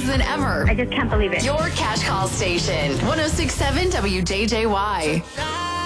than ever. I just can't believe it. Your cash call station, 106.7 WJJY.